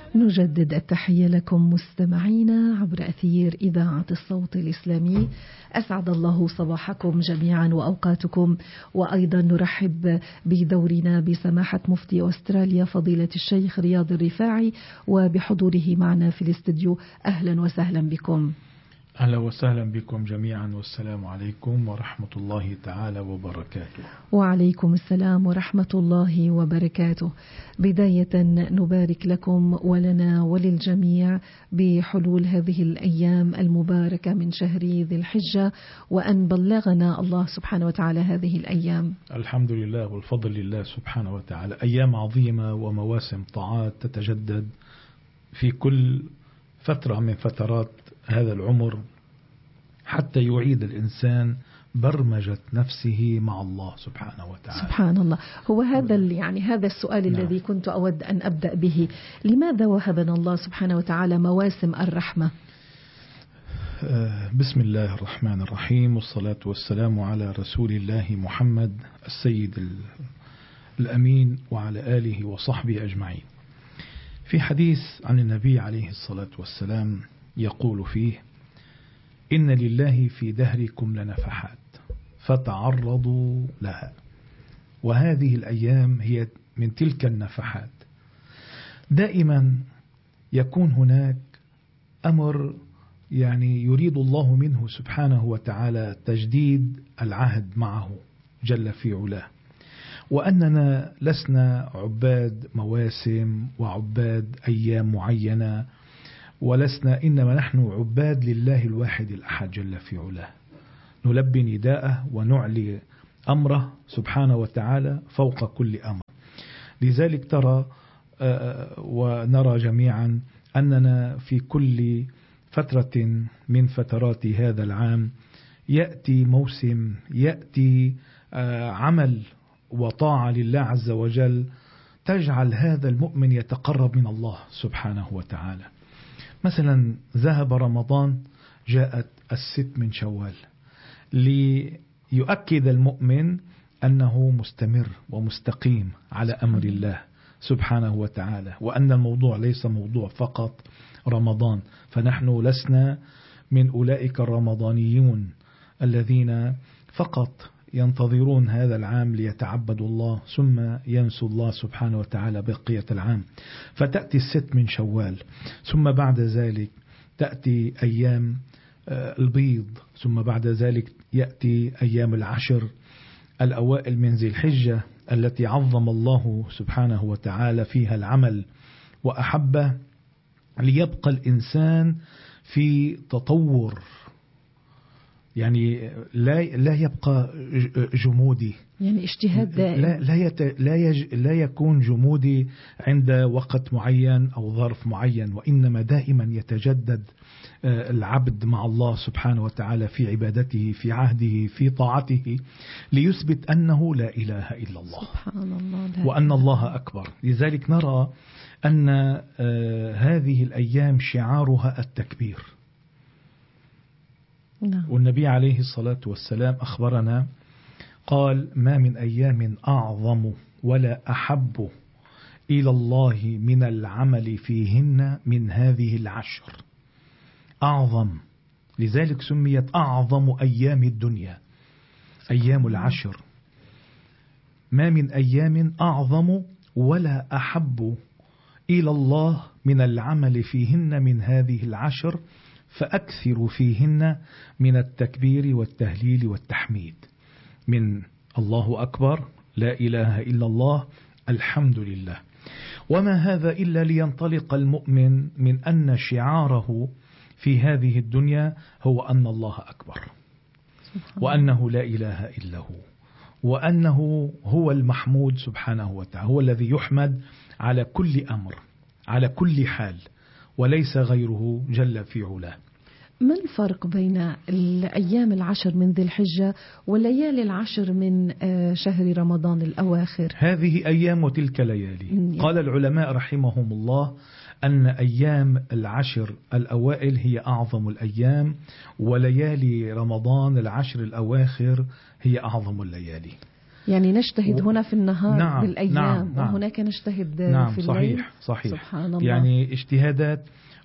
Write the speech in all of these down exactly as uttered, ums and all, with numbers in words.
نجدد التحية لكم مستمعينا عبر أثير إذاعة الصوت الإسلامي. أسعد الله صباحكم جميعا وأوقاتكم، وأيضا نرحب بدورنا بسماحة مفتي أستراليا فضيلة الشيخ رياض الرفاعي وبحضوره معنا في الاستديو. أهلا وسهلا بكم. أهلا وسهلا بكم جميعا، والسلام عليكم ورحمة الله تعالى وبركاته. وعليكم السلام ورحمة الله وبركاته. بداية نبارك لكم ولنا وللجميع بحلول هذه الأيام المباركة من شهر ذي الحجة، وأن بلغنا الله سبحانه وتعالى هذه الأيام. الحمد لله والفضل لله سبحانه وتعالى. أيام عظيمة ومواسم طاعات تتجدد في كل فترة من فترات هذا العمر حتى يعيد الإنسان برمجة نفسه مع الله سبحانه وتعالى. سبحان الله. هو هذا يعني هذا السؤال نعم. الذي كنت أود أن أبدأ به. لماذا وهبنا الله سبحانه وتعالى مواسم الرحمة؟ بسم الله الرحمن الرحيم، والصلاة والسلام على رسول الله محمد السيد الأمين وعلى آله وصحبه أجمعين. في حديث عن النبي عليه الصلاة والسلام يقول فيه: إن لله في دهركم لنفحات فتعرضوا لها. وهذه الأيام هي من تلك النفحات. دائما يكون هناك أمر يعني يريد الله منه سبحانه وتعالى تجديد العهد معه جل في علاه، وأننا لسنا عباد مواسم وعباد أيام معينة، ولسنا، إنما نحن عباد لله الواحد الأحد جل في علاه، نلبي نداءه ونعلي أمره سبحانه وتعالى فوق كل أمر. لذلك ترى ونرى جميعا أننا في كل فترة من فترات هذا العام يأتي موسم، يأتي عمل وطاعة لله عز وجل تجعل هذا المؤمن يتقرب من الله سبحانه وتعالى. مثلا ذهب رمضان، جاءت الست من شوال ليؤكد المؤمن أنه مستمر ومستقيم على أمر الله سبحانه وتعالى، وأن الموضوع ليس موضوع فقط رمضان، فنحن لسنا من أولئك الرمضانيون الذين فقط ينتظرون هذا العام ليتعبدوا الله ثم ينسوا الله سبحانه وتعالى بقية العام. فتأتي الست من شوال، ثم بعد ذلك تأتي أيام البيض، ثم بعد ذلك يأتي أيام العشر الأوائل من ذي الحجة التي عظم الله سبحانه وتعالى فيها العمل وأحبه، ليبقى الإنسان في تطور، يعني لا لا يبقى جمودي، يعني اجتهاد دائم، لا لا, يت لا, يج لا يكون جمودي عند وقت معين أو ظرف معين، وإنما دائما يتجدد العبد مع الله سبحانه وتعالى في عبادته، في عهده، في طاعته، ليثبت أنه لا إله إلا الله سبحان الله، وأن الله أكبر. لذلك نرى أن هذه الأيام شعارها التكبير. نعم. والنبي عليه الصلاة والسلام أخبرنا قال: ما من أيام أعظم ولا أحب إلى الله من العمل فيهن من هذه العشر. أعظم، لذلك سميت أعظم أيام الدنيا أيام العشر. ما من أيام أعظم ولا أحب إلى الله من العمل فيهن من هذه العشر، فأكثروا فيهن من التكبير والتهليل والتحميد، من الله أكبر، لا إله إلا الله، الحمد لله. وما هذا إلا لينطلق المؤمن من أن شعاره في هذه الدنيا هو أن الله أكبر، وأنه لا إله إلا هو، وأنه هو المحمود سبحانه وتعالى، هو الذي يحمد على كل أمر، على كل حال، وليس غيره جل في علاه. ما الفرق بين الأيام العشر من ذي الحجة والليالي العشر من شهر رمضان الأواخر؟ هذه أيام وتلك ليالي. قال العلماء رحمهم الله أن أيام العشر الأوائل هي أعظم الأيام، وليالي رمضان العشر الأواخر هي أعظم الليالي. يعني نجتهد و... هنا في النهار نعم بالأيام نعم نعم وهناك نجتهد نعم في صحيح الليل. صحيح سبحان الله. يعني اجتهادات.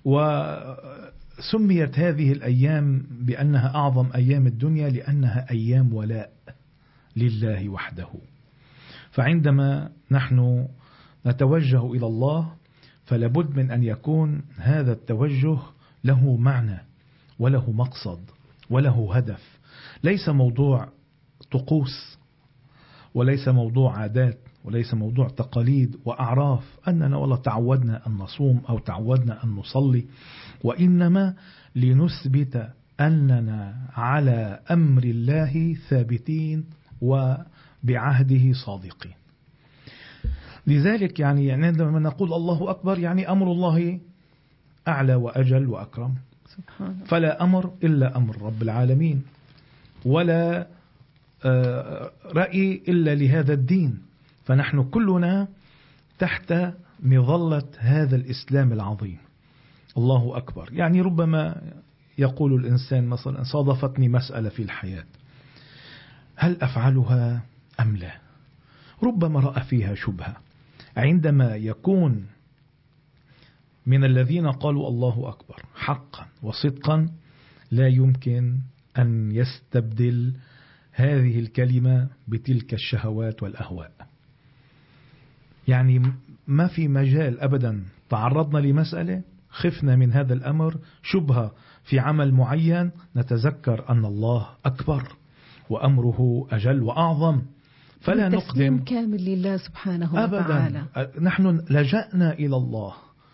وسميت هذه الأيام بأنها أعظم أيام الدنيا لأنها أيام ولاء لله وحده. فعندما نحن نتوجه إلى الله فلابد من أن يكون هذا التوجه له معنى وله مقصد وله هدف. ليس موضوع طقوس وليس موضوع عادات وليس موضوع تقاليد وأعراف أننا والله تعودنا أن نصوم أو تعودنا أن نصلي، وإنما لنثبت أننا على أمر الله ثابتين وبعهده صادقين. لذلك يعني عندما نقول الله أكبر يعني أمر الله أعلى وأجل وأكرم، سبحان. فلا أمر إلا أمر رب العالمين، ولا رأي إلا لهذا الدين. فنحن كلنا تحت مظلة هذا الإسلام العظيم. الله أكبر. يعني ربما يقول الإنسان مثلا صادفتني مسألة في الحياة، هل أفعلها أم لا؟ ربما رأى فيها شبهة. عندما يكون من الذين قالوا الله أكبر حقا وصدقا لا يمكن أن يستبدل هذه الكلمة بتلك الشهوات والأهواء. يعني ما في مجال أبدا تعرضنا لمسألة خفنا من هذا الأمر شبهة في عمل معين نتذكر أن الله أكبر وأمره أجل وأعظم، فلا نقدم كامل لله سبحانه أبدا. وتعالى. نحن لجأنا إلى الله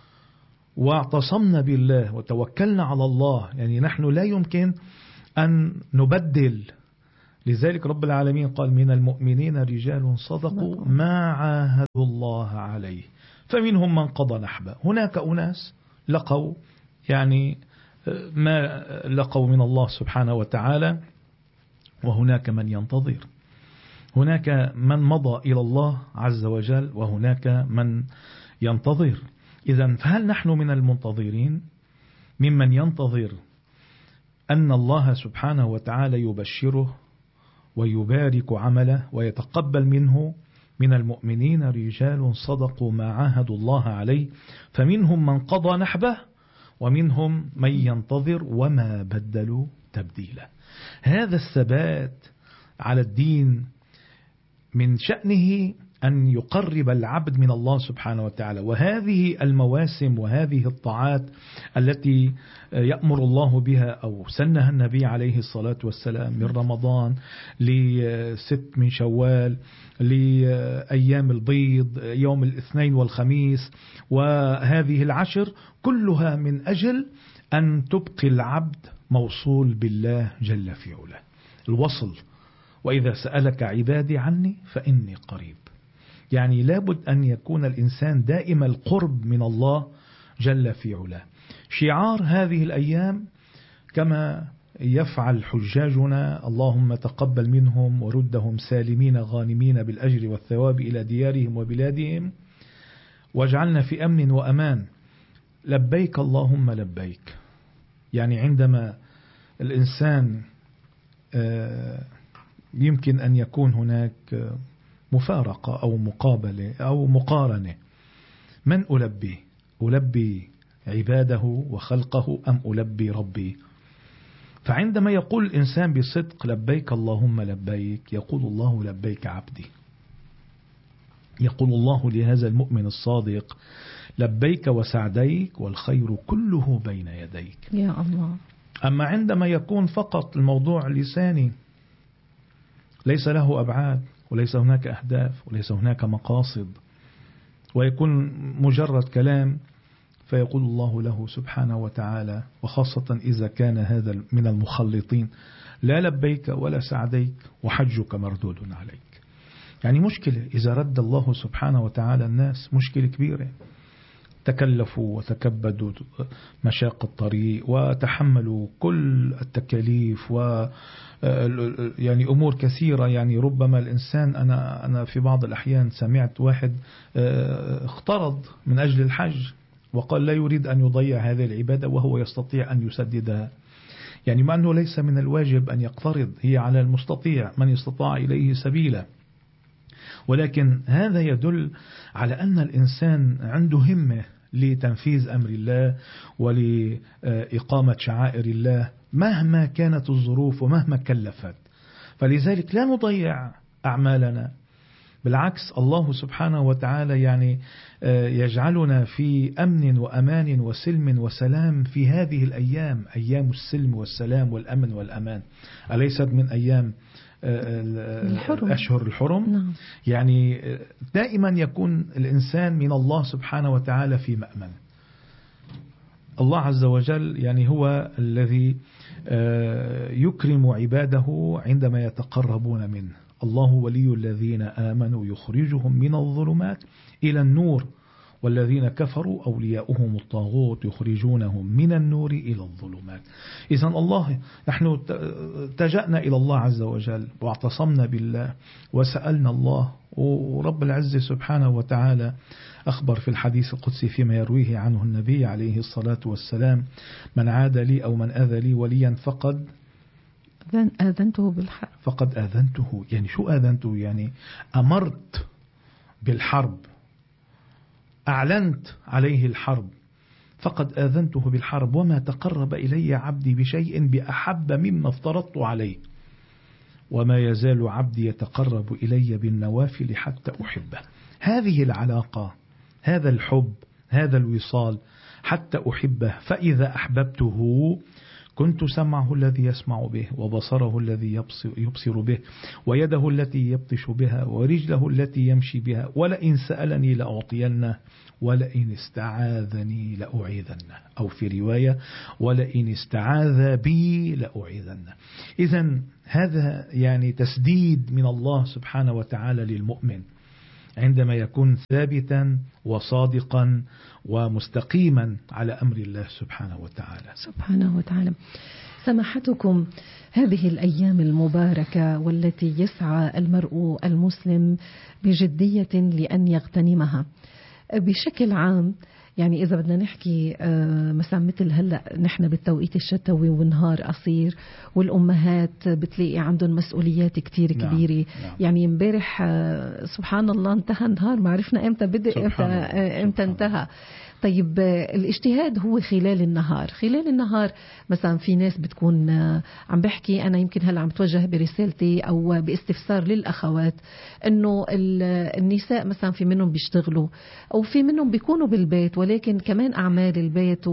واعتصمنا بالله وتوكلنا على الله. يعني نحن لا يمكن أن نبدل. لذلك رب العالمين قال من المؤمنين رجال صدقوا ما عاهدوا الله عليه فمنهم من قضى نحبه. هناك أناس لقوا يعني ما لقوا من الله سبحانه وتعالى، وهناك من ينتظر. هناك من مضى إلى الله عز وجل وهناك من ينتظر. إذن فهل نحن من المنتظرين ممن ينتظر أن الله سبحانه وتعالى يبشره ويبارك عمله ويتقبل منه؟ من المؤمنين رجال صدقوا ما عاهدوا الله عليه فمنهم من قضى نحبه ومنهم من ينتظر وما بدلوا تبديلا. هذا الثبات على الدين من شأنه أن يقرب العبد من الله سبحانه وتعالى. وهذه المواسم وهذه الطاعات التي يأمر الله بها أو سنها النبي عليه الصلاة والسلام من رمضان لست من شوال لأيام البيض يوم الاثنين والخميس وهذه العشر كلها من أجل أن تبقي العبد موصول بالله جل في علاه. الوصل. وإذا سألك عبادي عني فإني قريب. يعني لابد أن يكون الإنسان دائم القرب من الله جل في علاه. شعار هذه الأيام كما يفعل حجاجنا اللهم تقبل منهم وردهم سالمين غانمين بالأجر والثواب إلى ديارهم وبلادهم واجعلنا في أمن وأمان. لبيك اللهم لبيك. يعني عندما الإنسان يمكن أن يكون هناك مفارقة أو مقابلة أو مقارنة، من ألبي؟ ألبي عباده وخلقه أم ألبي ربي؟ فعندما يقول الإنسان بصدق لبيك اللهم لبيك يقول الله لبيك عبدي. يقول الله لهذا المؤمن الصادق لبيك وسعديك والخير كله بين يديك يا الله. أما عندما يكون فقط الموضوع لساني ليس له أبعاد وليس هناك أهداف وليس هناك مقاصد ويكون مجرد كلام، فيقول الله له سبحانه وتعالى وخاصة إذا كان هذا من المخلطين لا لبيك ولا سعديك وحجك مردود عليك. يعني مشكلة إذا رد الله سبحانه وتعالى الناس، مشكلة كبيرة. تكلفوا وتكبدوا مشاق الطريق وتحملوا كل التكاليف و يعني أمور كثيرة. يعني ربما الإنسان أنا أنا في بعض الأحيان سمعت واحد اقترض من أجل الحج وقال لا يريد أن يضيع هذه العبادة وهو يستطيع أن يسددها. يعني مع أنه ليس من الواجب أن يقترض، هي على المستطيع من استطاع إليه سبيلا. ولكن هذا يدل على أن الإنسان عنده همة لتنفيذ أمر الله ولإقامة شعائر الله مهما كانت الظروف ومهما كلفت. فلذلك لا نضيع أعمالنا، بالعكس الله سبحانه وتعالى يعني يجعلنا في أمن وأمان وسلم وسلام في هذه الأيام، أيام السلم والسلام والأمن والأمان. أليست من أيام الحرم. أشهر الحرم؟ نعم. يعني دائما يكون الإنسان من الله سبحانه وتعالى في مأمن. الله عز وجل يعني هو الذي يكرم عباده عندما يتقربون منه. الله ولي الذين آمنوا يخرجهم من الظلمات إلى النور والذين كفروا أولياؤهم الطاغوت يخرجونهم من النور إلى الظلمات. إذن الله نحن تجأنا إلى الله عز وجل واعتصمنا بالله وسألنا الله، ورب العزة سبحانه وتعالى أخبر في الحديث القدسي فيما يرويه عنه النبي عليه الصلاة والسلام: من عاد لي أو من أذى لي وليا فقد آذنته بالحرب. فقد آذنته. يعني شو آذنته؟ يعني أمرت بالحرب، أعلنت عليه الحرب. فقد آذنته بالحرب وما تقرب إلي عبدي بشيء بأحب مما افترضت عليه وما يزال عبدي يتقرب إلي بالنوافل حتى أحبه. هذه العلاقة، هذا الحب، هذا الوصال حتى أحبه. فإذا أحببته كنت سمعه الذي يسمع به وبصره الذي يبصر, يبصر به ويده التي يبطش بها ورجله التي يمشي بها ولئن سألني لأعطينه ولئن استعاذني لأعيذنه، أو في رواية ولئن استعاذ بي لأعيذنه. إذن هذا يعني تسديد من الله سبحانه وتعالى للمؤمن عندما يكون ثابتا وصادقا ومستقيما على أمر الله سبحانه وتعالى. سبحانه وتعالى. سماحتكم، هذه الأيام المباركة والتي يسعى المرء المسلم بجدية لأن يغتنمها بشكل عام، يعني إذا بدنا نحكي مثلا مثل هلأ نحن بالتوقيت الشتوي والنهار قصير والأمهات بتلاقي عندهم مسؤوليات كتير كبيرة. نعم. نعم. يعني امبارح سبحان الله انتهى النهار، ما عرفنا امتى بدأ امتى, امتى انتهى. طيب الاجتهاد هو خلال النهار. خلال النهار مثلا في ناس بتكون عم بحكي، أنا يمكن هلأ عم توجه برسالتي أو باستفسار للأخوات، أنه النساء مثلا في منهم بيشتغلوا أو في منهم بيكونوا بالبيت، ولكن كمان أعمال البيت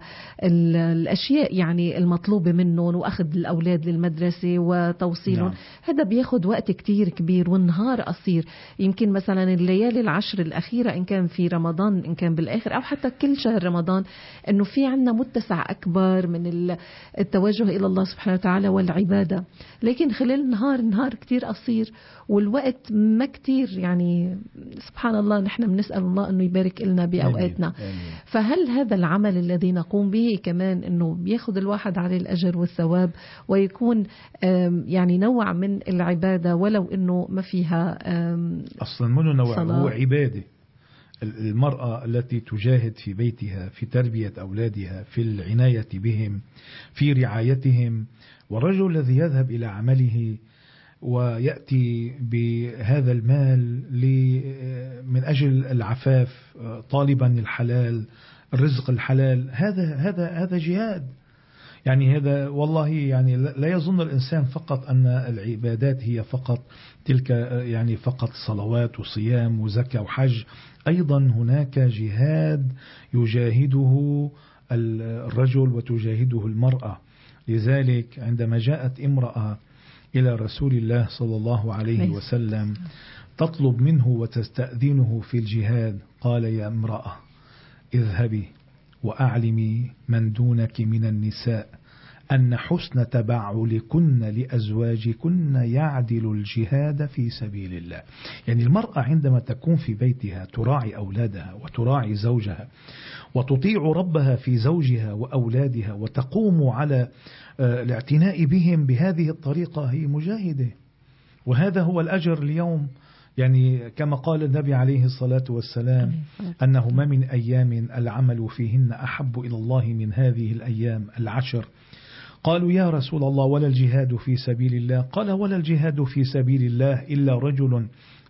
والأشياء يعني المطلوبة منهم وأخذ الأولاد للمدرسة وتوصيلهم. نعم. هذا بياخد وقت كتير كبير والنهار قصير. يمكن مثلا الليالي العشر الأخيرة إن كان في رمضان إن كان بالآخر أو حتى كل شهر رمضان، أنه في عنا متسع أكبر من التوجه إلى الله سبحانه وتعالى والعبادة. لكن خلال النهار النهار كتير قصير والوقت ما كتير، يعني سبحان الله نحن بنسأل الله أنه يبارك لنا بأوقاتنا. فهل هذا العمل الذي نقوم به كمان أنه بياخد الواحد على الأجر والثواب ويكون يعني نوع من العبادة ولو أنه ما فيها أصلا منه نوع، هو عبادة. المرأة التي تجاهد في بيتها في تربية أولادها، في العناية بهم، في رعايتهم، والرجل الذي يذهب إلى عمله ويأتي بهذا المال من أجل العفاف طالبا الحلال، الرزق الحلال، هذا هذا هذا جهاد. يعني هذا والله يعني لا يظن الإنسان فقط أن العبادات هي فقط تلك، يعني فقط صلوات وصيام وزكاة وحج. أيضا هناك جهاد يجاهده الرجل وتجاهده المرأة. لذلك عندما جاءت امرأة إلى رسول الله صلى الله عليه وسلم تطلب منه وتستأذنه في الجهاد، قال: يا امرأة اذهبي وأعلمي من دونك من النساء أن حسن تبعلكن لأزواجكن يعدل الجهاد في سبيل الله. يعني المرأة عندما تكون في بيتها تراعي أولادها وتراعي زوجها وتطيع ربها في زوجها وأولادها وتقوم على الاعتناء بهم بهذه الطريقة، هي مجاهدة. وهذا هو الأجر اليوم. يعني كما قال النبي عليه الصلاة والسلام أنه ما من أيام العمل فيهن أحب إلى الله من هذه الأيام العشر. قالوا: يا رسول الله ولا الجهاد في سبيل الله؟ قال: ولا الجهاد في سبيل الله إلا رجل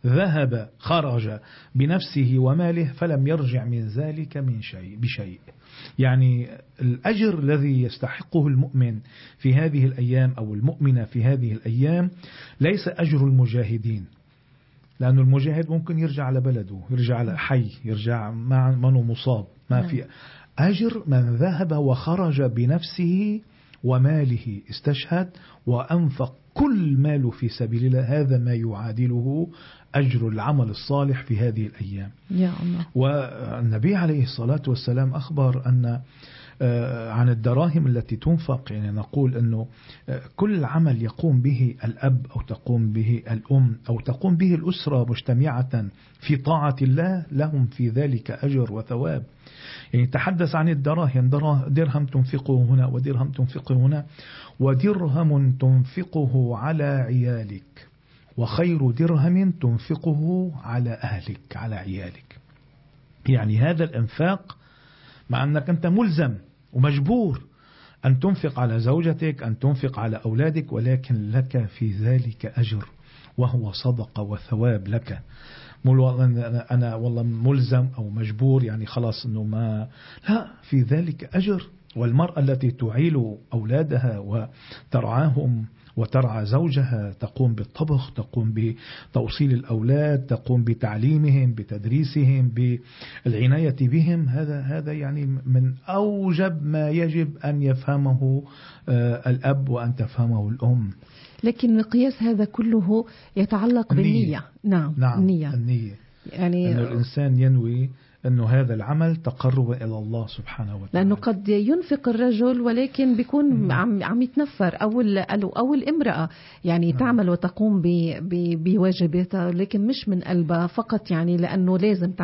ذهب خرج بنفسه وماله فلم يرجع من ذلك من شيء بشيء. يعني الأجر الذي يستحقه المؤمن في هذه الأيام أو المؤمنة في هذه الأيام ليس أجر المجاهدين، لأن المجاهد ممكن يرجع على بلده، يرجع على حي، يرجع مع منه مصاب، ما في أجر من ذهب وخرج بنفسه وماله، استشهد وأنفق كل ماله في سبيل الله، هذا ما يعادله أجر العمل الصالح في هذه الأيام. يا الله. والنبي عليه الصلاة والسلام أخبر أن عن الدراهم التي تنفق، يعني نقول أنه كل عمل يقوم به الأب أو تقوم به الأم أو تقوم به الأسرة مجتمعة في طاعة الله لهم في ذلك أجر وثواب. يعني تحدث عن الدراهم، درهم تنفقه هنا ودرهم تنفقه هنا، ودرهم تنفقه على عيالك، وخير درهم تنفقه على أهلك على عيالك. يعني هذا الإنفاق مع أنك أنت ملزم ومجبور أن تنفق على زوجتك، أن تنفق على أولادك، ولكن لك في ذلك أجر وهو صدقة وثواب لك. أنا والله ملزم أو مجبور يعني خلاص أنه ما، لا، في ذلك أجر. والمرأة التي تعيل أولادها وترعاهم وترعى زوجها، تقوم بالطبخ، تقوم بتوصيل الأولاد، تقوم بتعليمهم، بتدريسهم، بالعناية بهم، هذا هذا يعني من أوجب ما يجب أن يفهمه الأب وأن تفهمه الأم. لكن مقياس هذا كله يتعلق النية. بالنية. نعم. نعم. النية. النية. يعني أن الإنسان ينوي أنه هذا العمل تقرب إلى الله سبحانه وتعالى. لأنه قد ينفق الرجل ولكن بيكون عم عم يتنفر، أو أو الامرأة يعني نعم. تعمل وتقوم بواجباتها لكن مش من قلبها، فقط يعني لأنه لازم